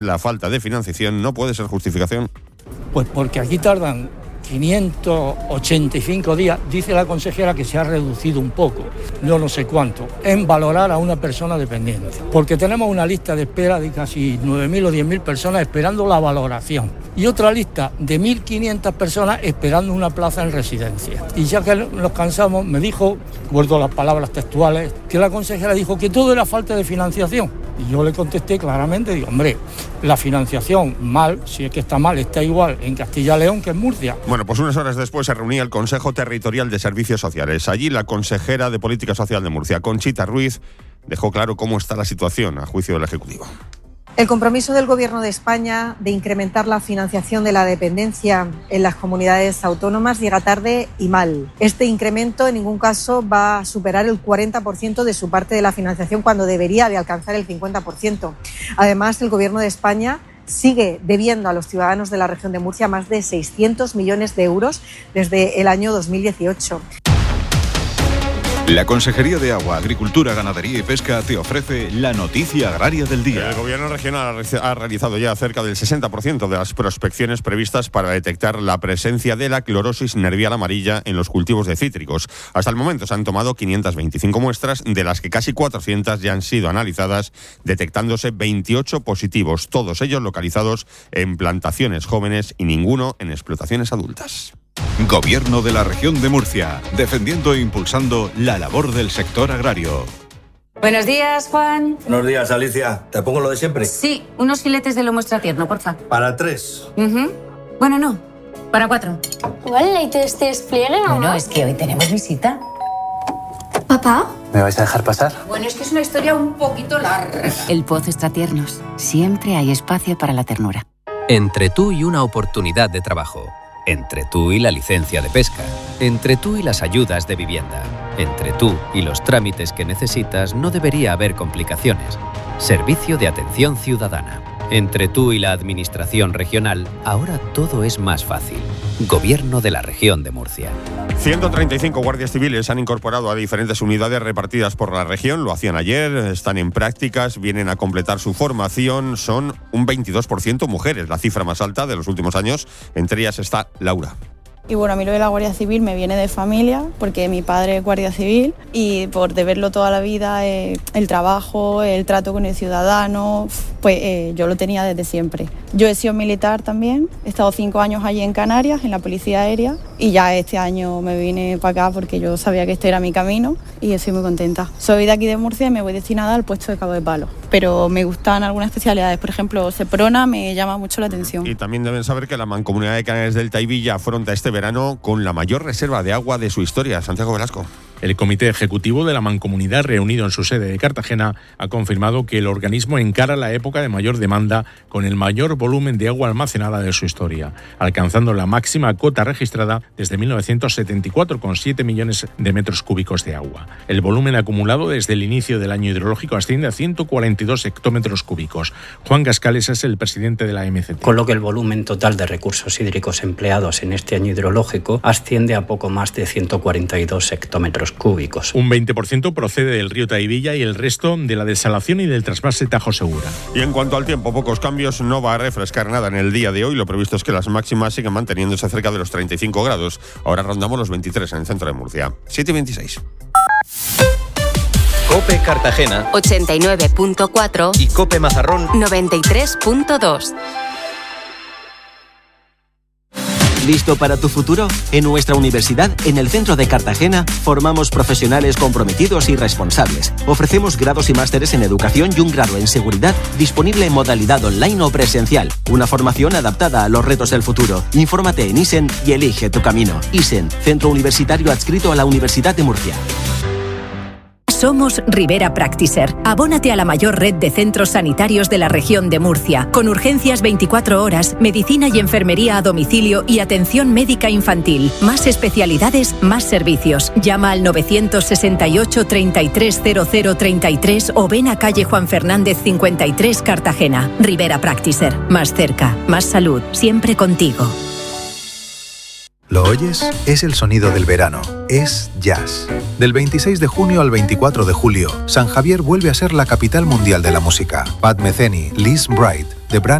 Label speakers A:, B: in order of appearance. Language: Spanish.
A: La falta de financiación no puede ser justificación.
B: Pues porque aquí tardan 585 días, dice la consejera que se ha reducido un poco, yo no sé cuánto, en valorar a una persona dependiente. Porque tenemos una lista de espera de casi 9.000 o 10.000 personas esperando la valoración. Y otra lista de 1.500 personas esperando una plaza en residencia. Y ya que nos cansamos, me dijo, recuerdo las palabras textuales, que la consejera dijo que todo era falta de financiación. Y yo le contesté claramente, digo, hombre, la financiación mal, si es que está mal, está igual en Castilla y León que en Murcia.
A: Bueno, pues unas horas después se reunía el Consejo Territorial de Servicios Sociales. Allí la consejera de Política Social de Murcia, Conchita Ruiz, dejó claro cómo está la situación a juicio del Ejecutivo.
C: El compromiso del Gobierno de España de incrementar la financiación de la dependencia en las comunidades autónomas llega tarde y mal. Este incremento en ningún caso va a superar el 40% de su parte de la financiación cuando debería de alcanzar el 50%. Además, el Gobierno de España sigue debiendo a los ciudadanos de la región de Murcia más de 600 millones de euros desde el año 2018.
D: La Consejería de Agua, Agricultura, Ganadería y Pesca te ofrece la noticia agraria del día.
A: El Gobierno regional ha realizado ya cerca del 60% de las prospecciones previstas para detectar la presencia de la clorosis nervial amarilla en los cultivos de cítricos. Hasta el momento se han tomado 525 muestras, de las que casi 400 ya han sido analizadas, detectándose 28 positivos, todos ellos localizados en plantaciones jóvenes y ninguno en explotaciones adultas.
D: Gobierno de la región de Murcia, defendiendo e impulsando la labor del sector agrario.
E: Buenos días, Juan.
F: Buenos días, Alicia. ¿Te pongo lo de siempre?
E: Sí, unos filetes de lomo extra tierno, porfa.
F: ¿Para 3?
E: Bueno, no, para 4.
G: ¿Cuál leite este despliegue, mamá?
E: Bueno, es que hoy tenemos visita.
G: ¿Papá?
F: ¿Me vais a dejar pasar?
E: Bueno, es que es una historia un poquito larga.
H: El Pozo Extra Tiernos. Siempre hay espacio para la ternura.
I: Entre tú y una oportunidad de trabajo. Entre tú y la licencia de pesca. Entre tú y las ayudas de vivienda. Entre tú y los trámites que necesitas no debería haber complicaciones. Servicio de Atención Ciudadana. Entre tú y la Administración Regional, ahora todo es más fácil. Gobierno de la Región de Murcia.
A: 135 guardias civiles han incorporado a diferentes unidades repartidas por la región. Lo hacían ayer, están en prácticas, vienen a completar su formación. Son un 22% mujeres, la cifra más alta de los últimos años. Entre ellas está Laura.
J: Y bueno, a mí lo de la Guardia Civil me viene de familia, porque mi padre es guardia civil y por de verlo toda la vida, el trabajo, el trato con el ciudadano, pues yo lo tenía desde siempre. Yo he sido militar también, he estado 5 años allí en Canarias, en la Policía Aérea, y ya este año me vine para acá porque yo sabía que este era mi camino y estoy muy contenta. Soy de aquí de Murcia y me voy destinada al puesto de cabo de palo, pero me gustan algunas especialidades, por ejemplo, Seprona me llama mucho la atención.
A: Y también deben saber que la Mancomunidad de Canarias del Taivilla afronta este verano con la mayor reserva de agua de su historia. Santiago Velasco.
K: El Comité Ejecutivo de la Mancomunidad, reunido en su sede de Cartagena, ha confirmado que el organismo encara la época de mayor demanda con el mayor volumen de agua almacenada de su historia, alcanzando la máxima cota registrada desde 1974, con 7 millones de metros cúbicos de agua. El volumen acumulado desde el inicio del año hidrológico asciende a 142 hectómetros cúbicos. Juan Gascales es el presidente de la MCT.
L: Con lo que el volumen total de recursos hídricos empleados en este año hidrológico asciende a poco más de 142 hectómetros cúbicos.
K: Un 20% procede del río Taivilla y el resto de la desalación y del trasvase Tajo Segura.
A: Y en cuanto al tiempo, pocos cambios, no va a refrescar nada en el día de hoy. Lo previsto es que las máximas siguen manteniéndose cerca de los 35 grados. Ahora rondamos los 23 en el centro de Murcia. 7:26.
I: COPE Cartagena
H: 89.4
I: y COPE Mazarrón
H: 93.2.
M: ¿Listo para tu futuro? En nuestra universidad, en el centro de Cartagena, formamos profesionales comprometidos y responsables. Ofrecemos grados y másteres en educación y un grado en seguridad disponible en modalidad online o presencial. Una formación adaptada a los retos del futuro. Infórmate en ISEN y elige tu camino. ISEN, centro universitario adscrito a la Universidad de Murcia.
N: Somos Rivera Practiser. Abónate a la mayor red de centros sanitarios de la región de Murcia, con urgencias 24 horas, medicina y enfermería a domicilio y atención médica infantil. Más especialidades, más servicios. Llama al 968 330033 o ven a calle Juan Fernández 53, Cartagena. Rivera Practiser. Más cerca, más salud, siempre contigo.
O: ¿Lo oyes? Es el sonido del verano. Es jazz. Del 26 de junio al 24 de julio, San Javier vuelve a ser la capital mundial de la música. Pat Metheny, Liz Bright, de Brand